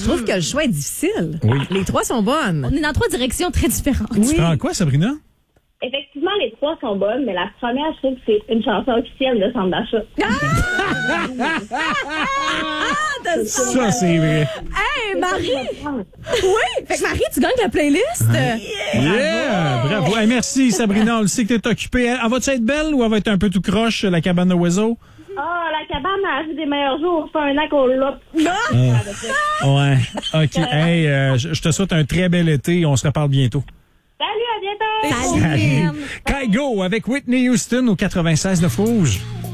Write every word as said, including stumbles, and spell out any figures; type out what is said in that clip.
trouve que le choix est difficile. Oui. Les trois sont bonnes. On est dans trois directions très différentes. Tu prends quoi, Sabrina? Effectivement, les trois sont bonnes, mais la première, je trouve que c'est une chanson officielle de centre d'achat. Ça, c'est vrai. Hey, Marie! Oui! Fait que Marie, tu gagnes la playlist? Yeah! Bravo. Hey, merci, Sabrina. On le sait que t'es occupée. Elle, elle va-tu être belle ou elle va être un peu tout croche, la cabane de oiseaux? Ah, la cabane a vu des meilleurs jours. Ça fait un an qu'on l'a. Ouais. OK. Hey, euh, je je te souhaite un très bel été. On se reparle bientôt. Salut, à bientôt! Salut! Kygo avec Whitney Houston au quatre-vingt-seize de Rouge.